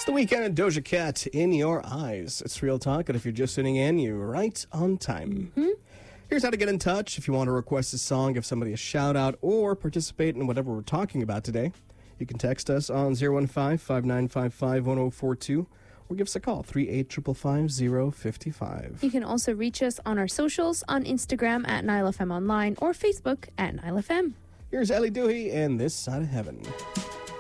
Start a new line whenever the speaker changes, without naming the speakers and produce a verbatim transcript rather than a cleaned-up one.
The Weekend and Doja Cat, In Your Eyes. It's Real Talk, and if you're just tuning in, you're right on time.
Mm-hmm.
Here's how to get in touch if you want to request a song, give somebody a shout-out, or participate in whatever we're talking about today. You can text us on zero one five, five nine five five, one zero four two or give us a call, three eight five five, five zero five five.
You can also reach us on our socials on Instagram at Nile F M Online or Facebook at Nile F M.
Here's Ellie Doohy and This Side of Heaven.